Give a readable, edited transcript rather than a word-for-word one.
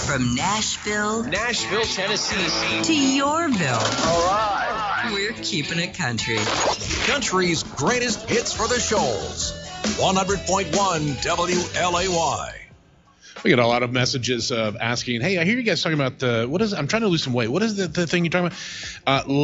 From Nashville, Tennessee, to Yorville. All right. We're keeping it country. Country's greatest hits for the Shoals. 100.1 WLAY. We get a lot of messages of asking, hey, I hear you guys talking about I'm trying to lose some weight. What is the thing you're talking about?